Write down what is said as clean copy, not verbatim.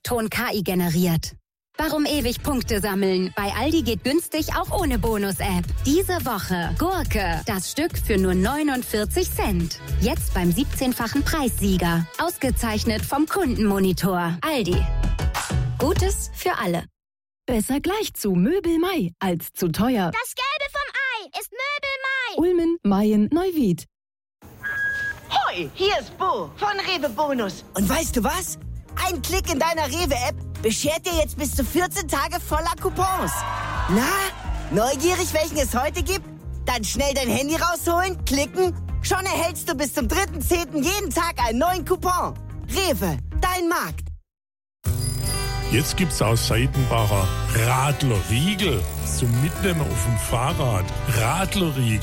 Ton KI generiert. Warum ewig Punkte sammeln? Bei Aldi geht günstig auch ohne Bonus-App. Diese Woche Gurke, das Stück für nur 49 Cent. Jetzt beim 17-fachen Preissieger. Ausgezeichnet vom Kundenmonitor. Aldi. Gutes für alle. Besser gleich zu Möbel Mai als zu teuer. Das Gelbe vom Ei ist Möbel Mai. Ulmen, Mayen, Neuwied. Hoi, hier ist Bo von Rewe Bonus. Und weißt du was? Ein Klick in deiner Rewe-App beschert dir jetzt bis zu 14 Tage voller Coupons. Na, neugierig, welchen es heute gibt? Dann schnell dein Handy rausholen, klicken. Schon erhältst du bis zum 3.10. jeden Tag einen neuen Coupon. Rewe, dein Markt. Jetzt gibt's aus Seitenbacher Radler Riegel zum Mitnehmen auf dem Fahrrad. Radler Riegel.